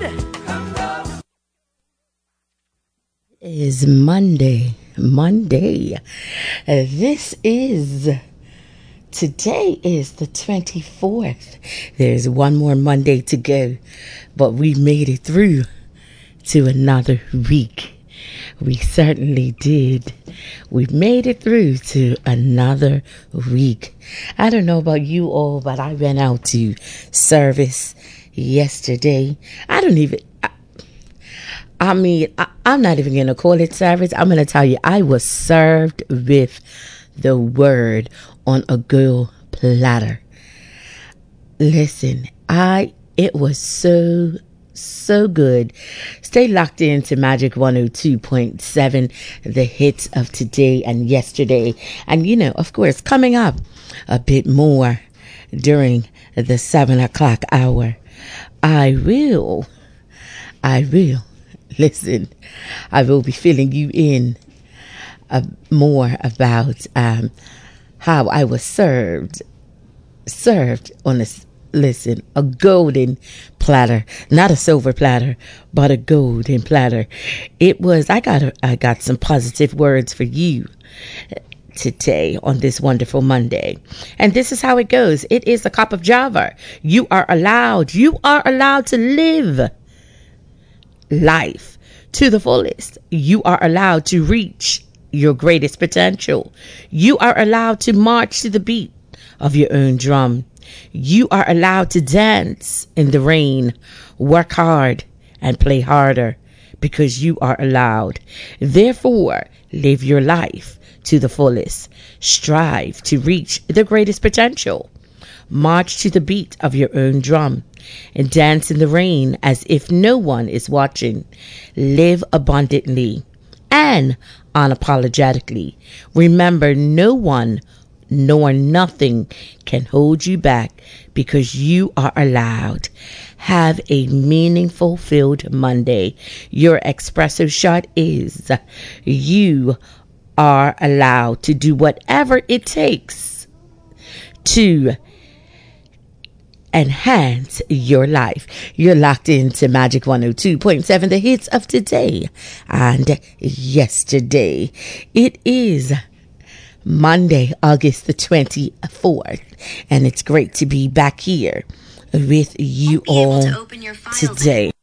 Is Monday. This is Today is the 24th. There's one more Monday to go, but we made it through to another week. We certainly did. We made it through to another week. I don't know about you all, but I went out to service yesterday. I'm not even going to call it service. I'm going to tell you, I was served with the word on a gold platter. Listen, it was so good. Stay locked into Magic 102.7, the hits of today and yesterday. And, of course, coming up a bit more during the 7 o'clock hour, I will. Listen, I will be filling you in more about how I was served on a golden platter, not a silver platter, but a golden platter. I got some positive words for you today on this wonderful Monday. And this is how it goes. It is a cup of Java. You are allowed to live life to the fullest. You are allowed to reach your greatest potential. You are allowed to march to the beat of your own drum. You are allowed to dance in the rain, work hard and play harder because you are allowed. Therefore, live your life to the fullest. Strive to reach the greatest potential. March to the beat of your own drum and dance in the rain as if no one is watching. Live abundantly and unapologetically. Remember, no one nor nothing can hold you back because you are allowed. Have a meaningful filled Monday. Your espresso shot is you are allowed to do whatever it takes to enhance your life. You're locked into Magic 102.7, the hits of today and yesterday. It is Monday, August the 24th, and it's great to be back here with you all today.